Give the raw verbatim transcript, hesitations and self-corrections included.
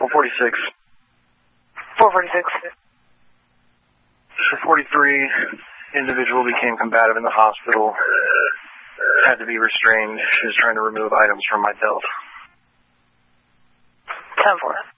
four forty-six. four forty-six. four forty-three, individual became combative in the hospital. Had to be restrained. She was trying to remove items from my belt. ten four.